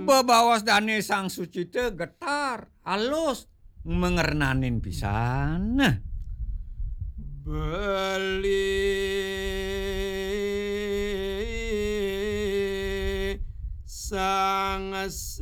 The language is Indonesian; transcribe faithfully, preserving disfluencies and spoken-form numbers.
Bebawas dane sang suci teh getar, alus mengernanin pisan. Nah, Beli sang